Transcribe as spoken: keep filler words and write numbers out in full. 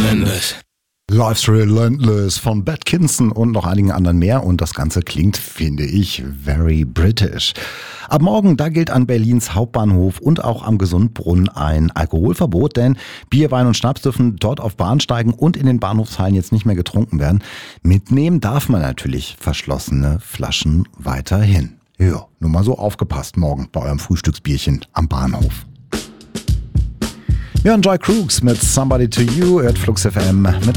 relentless. Life's Relentless von Bad Kinson und noch einigen anderen mehr. Und das Ganze klingt, finde ich, very British. Ab morgen, da gilt an Berlins Hauptbahnhof und auch am Gesundbrunnen ein Alkoholverbot, denn Bier, Wein und Schnaps dürfen dort auf Bahnsteigen und in den Bahnhofshallen jetzt nicht mehr getrunken werden. Mitnehmen darf man natürlich verschlossene Flaschen weiterhin. Ja, nur mal so aufgepasst morgen bei eurem Frühstücksbierchen am Bahnhof. Wir hören Joy Crooks mit Somebody to You, hört Flux F M mit